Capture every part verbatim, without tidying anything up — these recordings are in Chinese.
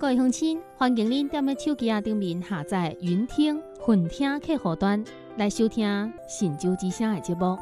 各位乡亲，欢迎您踮咧手机啊顶面下载云听、混听客户端来收听《神州之声》的节目。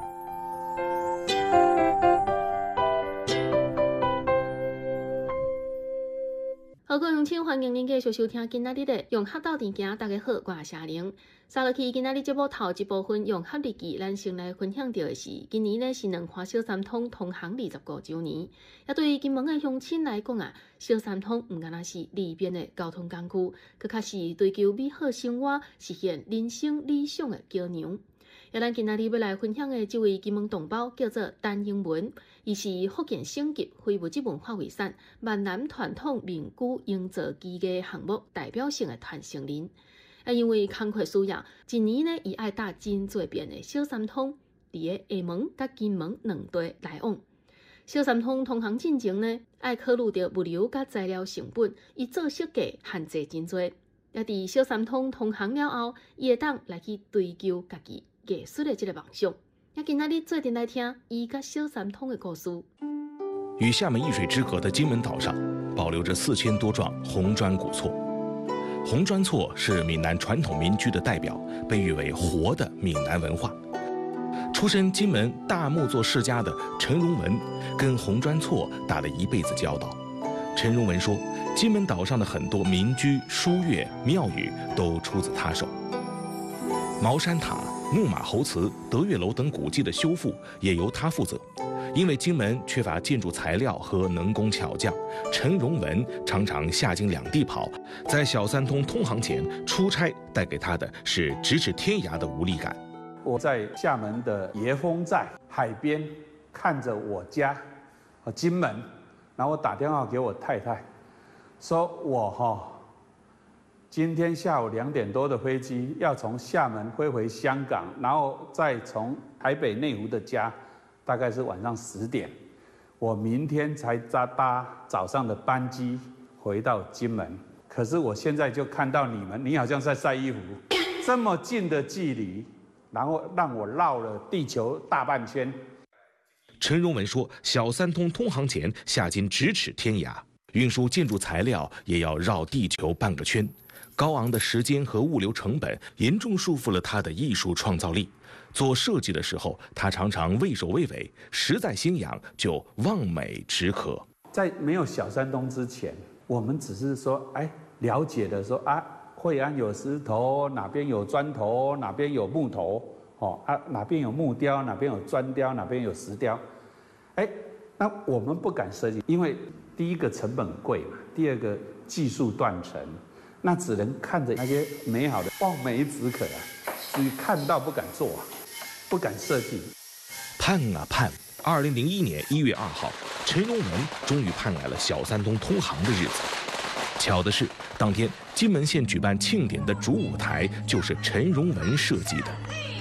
好，各位乡亲，欢迎您继续收听今仔日的用合斗阵行。大家好，我是夏玲。三落去今仔日节目头一部分用合日记，咱先来分享到的是，今年呢是两华小三通通行二十五周年。也对于金门的乡亲来讲啊，小三通唔单单是利便的交通工具，更较是追求美好生活、实现人生理想的桥梁。也咱今仔日要来分享的这位金门同胞叫做陈英文，伊是福建省级非物质文化遗产闽南传统名句营造技艺项目代表性的传承人。啊，因为工课需要，一年呢，伊爱搭真侪遍的小三通，伫个厦门甲金门两地来往。小三通通行进程呢，爱考虑到物流甲材料成本，伊做设计限制真侪。也伫小三通通行了后，伊会当来去追求家己艺术的这个梦想。也今仔日做阵来听伊甲小三通的故事。 与厦门一水之隔的金门岛上，保留着四千多幢红砖古厝。红砖厝是闽南传统民居的代表，被誉为活的闽南文化。出身金门大木作世家的陈荣文，跟红砖厝打了一辈子交道。陈荣文说，金门岛上的很多民居、书院、庙宇都出自他手。茅山塔、木马猴祠、德月楼等古迹的修复也由他负责。因为金门缺乏建筑材料和能工巧匠，陈荣文常常下京两地跑，在小三通通航前出差，带给他的是咫尺天涯的无力感。 我在厦门的椰风寨海边看着我家，金门，然后我打电话给我太太，说我哈、哦，今天下午两点多的飞机要从厦门飞回香港，然后再从台北内湖的家。大概是晚上十点，我明天才搭搭早上的班机回到金门。可是我现在就看到你们，你好像在晒衣服，这么近的距离，然后让我绕了地球大半圈。 陈荣文说，小三通通航前下京咫尺天涯，运输建筑材料也要绕地球半个圈，高昂的时间和物流成本严重束缚了他的艺术创造力。做设计的时候，他常常畏首畏尾，实在心痒就望美止渴。 在没有小三通之前，我们只是说，哎，了解的说啊，惠安有石头，哪边有砖头，哪边有木头，哦啊，哪边有木雕，哪边有砖雕，哪边有石雕，哎，那我们不敢设计，因为第一个成本贵嘛，第二个技术断层，那只能看着那些美好的望梅止渴啊，只看到不敢做啊。不敢设计， 盼啊盼！二零零一年一月二号，陈荣文终于盼来了小三通通航的日子。巧的是，当天金门县举办庆典的主舞台就是陈荣文设计的。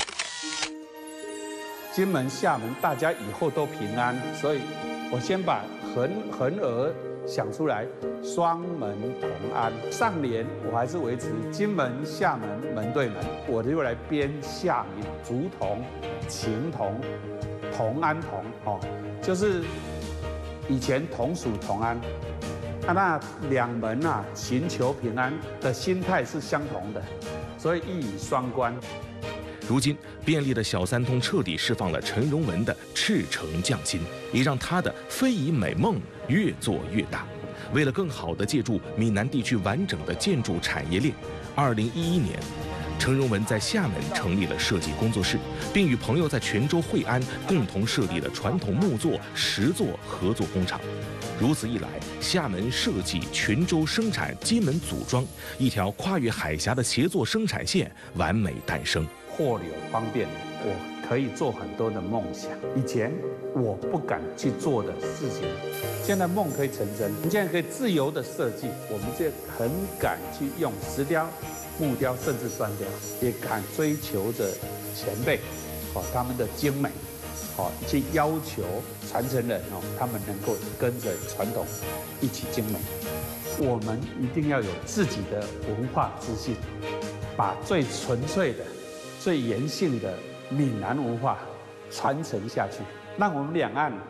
金门、厦门，大家以后都平安，所以我先把横横额想出来，双门同安。上联我还是维持金门、厦门门对门，我就来编下联，竹同、情同、同安同，哦，就是以前同属同安，啊，那两门啊寻求平安的心态是相同的，所以一语双关。 如今，便利的小三通彻底释放了陈荣文的赤诚匠心，也让他的非遗美梦越做越大。为了更好地借助闽南地区完整的建筑产业链，二零一一年，陈荣文在厦门成立了设计工作室，并与朋友在泉州、惠安共同设立了传统木作、石作合作工厂。如此一来，厦门设计、泉州生产、金门组装，一条跨越海峡的协作生产线完美诞生。 货流方便，我可以做很多的梦想。以前我不敢去做的事情，现在梦可以成真。我们现在可以自由的设计，我们就很敢去用石雕、木雕，甚至砖雕，也敢追求着前辈，哦，他们的精美，哦，去要求传承人哦，他们能够跟着传统一起精美。我们一定要有自己的文化自信，把最纯粹的、最原性的闽南文化传承下去，让我们两岸